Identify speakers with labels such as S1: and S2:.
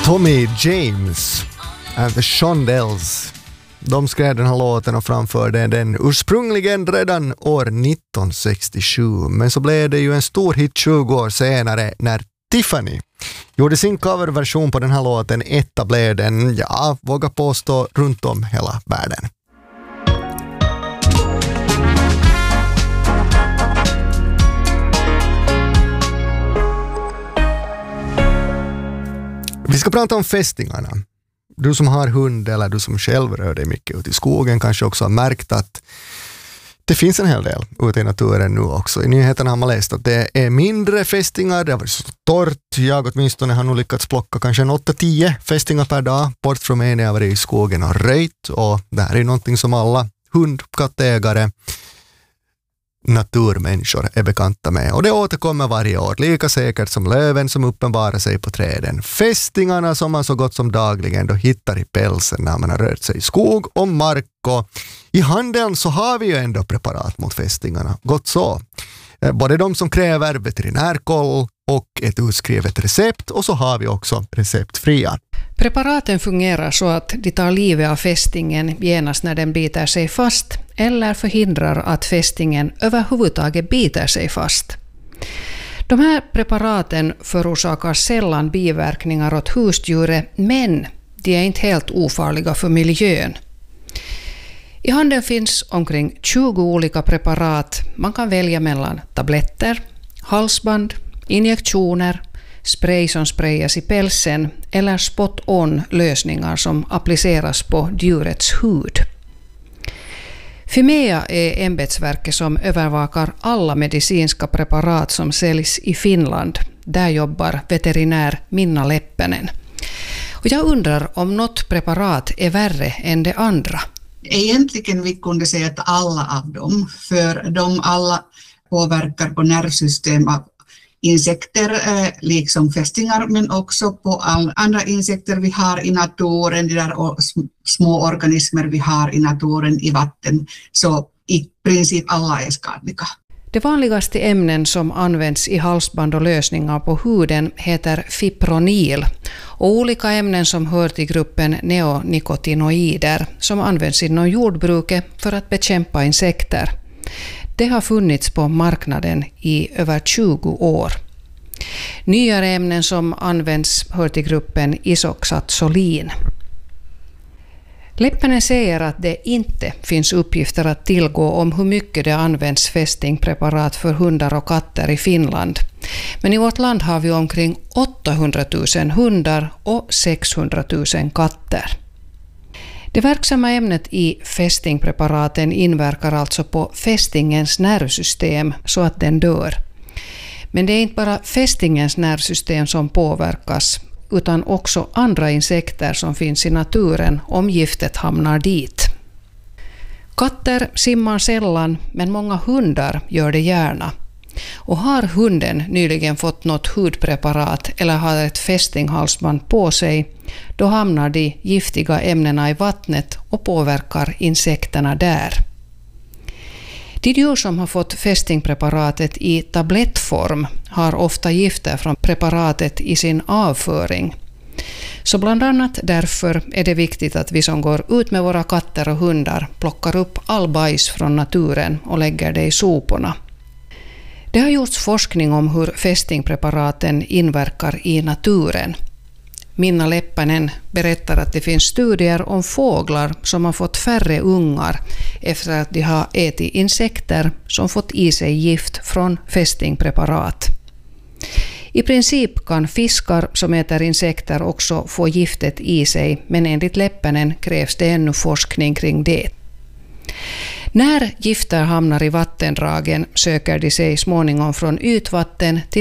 S1: Tommy James and the Shondells. De skrev den här låten och framförde den ursprungligen redan år 1967. Men så blev det ju en stor hit 20 år senare när Tiffany gjorde sin coverversion på den här låten. Etablerade den, vågar påstå, runt om hela världen. Vi ska prata om fästingarna. Du som har hund eller du som själv rör dig mycket ut i skogen kanske också har märkt att det finns en hel del ute i naturen nu också. I nyheterna har man läst att det är mindre fästingar, det har varit så torrt. Jag åtminstone har nog lyckats plocka kanske 8-10 fästingar per dag bort från mig när jag varit i skogen och röjt. Och det här är någonting som alla kattägare, naturmänniskor är bekanta med. Och det återkommer varje år, lika säkert som löven som uppenbarar sig på träden. Fästingarna som man så gott som dagligen då hittar i pälsen när man har rört sig i skog och mark. Och i handeln så har vi ju ändå preparat mot fästingarna. Gott så. Både de som kräver veterinärkoll och ett utskrivet recept, och så har vi också receptfria.
S2: Preparaten fungerar så att de tar livet av fästingen genast när den biter sig fast eller förhindrar att fästingen överhuvudtaget biter sig fast. De här preparaten förorsakar sällan biverkningar åt husdjuret, men de är inte helt ofarliga för miljön. I handeln finns omkring 20 olika preparat. Man kan välja mellan tabletter, halsband, injektioner, spray som sprayas i pälsen eller spot-on lösningar som appliceras på djurets hud. Fimea är ämbetsverket som övervakar alla medicinska preparat som säljs i Finland. Där jobbar veterinär Minna Leppänen. Och jag undrar om något preparat är värre än det andra.
S3: Egentligen vi kunde säga att alla av dem, för de alla påverkar på nervsystem av insekter, liksom fästingar, men också på andra insekter vi har i naturen, de där små organismer vi har i naturen, i vatten. Så i princip alla är skadliga.
S2: De vanligaste ämnen som används i halsband och lösningar på huden heter fipronil och olika ämnen som hör till gruppen neonikotinoider som används inom jordbruket för att bekämpa insekter. Det har funnits på marknaden i över 20 år. Nyare ämnen som används hör till gruppen isoxazolin. Leppänen säger att det inte finns uppgifter att tillgå om hur mycket det används fästingpreparat för hundar och katter i Finland. Men i vårt land har vi omkring 800 000 hundar och 600 000 katter. Det verksamma ämnet i fästingpreparaten inverkar alltså på fästingens nervsystem så att den dör. Men det är inte bara fästingens nervsystem som påverkas utan också andra insekter som finns i naturen om giftet hamnar dit. Katter simmar sällan, men många hundar gör det gärna. Och har hunden nyligen fått något hudpreparat eller har ett fästinghalsband på sig, då hamnar de giftiga ämnena i vattnet och påverkar insekterna där. De djur som har fått fästingpreparatet i tablettform har ofta gifter från preparatet i sin avföring. Så bland annat därför är det viktigt att vi som går ut med våra katter och hundar plockar upp all bajs från naturen och lägger det i soporna. Det har gjorts forskning om hur fästingpreparaten inverkar i naturen. Minna Leppänen berättar att det finns studier om fåglar som har fått färre ungar efter att de har ätit insekter som fått i sig gift från fästingpreparat. I princip kan fiskar som äter insekter också få giftet i sig, men enligt Leppänen krävs det ännu forskning kring det. När gifter hamnar i vattendragen söker de sig småningom från ytvatten till